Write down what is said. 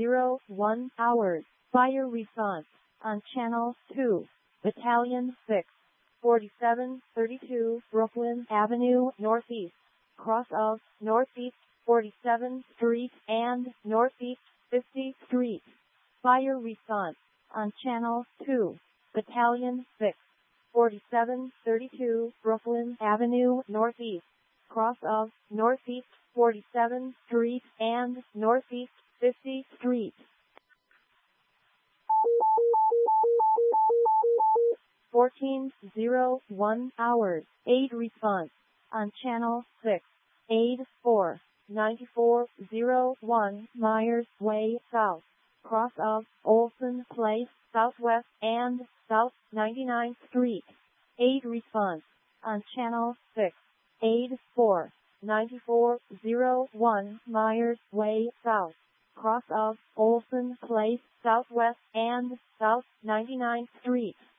hours. Fire response on Channel 2. Battalion 6, 4732 Brooklyn Avenue Northeast, cross of Northeast 47th Street and Northeast 50th Street. Fire response on Channel 2. Battalion 6, 4732 Brooklyn Avenue Northeast, cross of Northeast 47th Street and Northeast 50th Street. 14:01 hours. Aid response on Channel 6. Aid 4, 9401 Myers Way South, cross of Olson Place Southwest and South 99th Street. Aid response on Channel 6. Aid 4, 9401 Myers Way South, cross of Olson Place Southwest and South 99th Street.